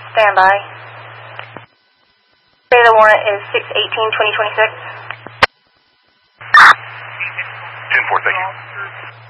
Stand by. Say the warrant is 6/18/2026. 10-4, thank you.